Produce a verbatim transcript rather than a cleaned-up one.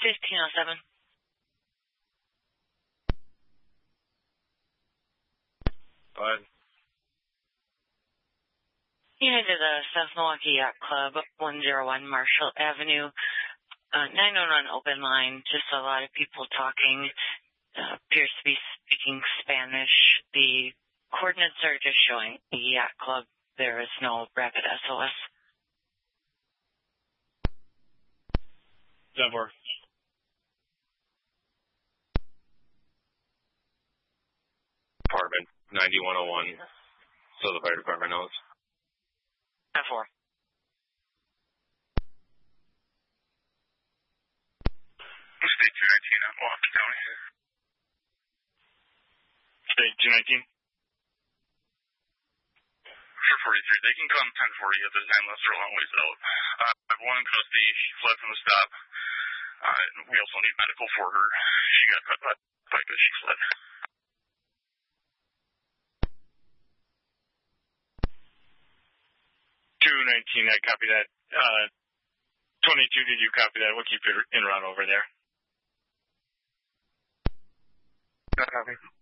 fifteen oh seven. Go ahead. Unit to the South Milwaukee Yacht Club, one oh one Marshall Avenue, uh, nine one one open line, just a lot of people talking, uh, appears to be speaking Spanish. The coordinates are just showing the Yacht Club. There is no rapid S O S. ten four. Apartment ninety-one oh one, so the fire department knows. ten four. State two nineteen at Milwaukee County. State two nineteen. For forty-three, they can come ten forty at this time unless they're a long ways out. Uh, I have one in custody. She fled from the stop. Uh, we also need medical for her. She got cut by bike as she fled. two nineteen, I copy that. Uh, twenty-two, did you copy that? We'll keep it in route over there. Copy.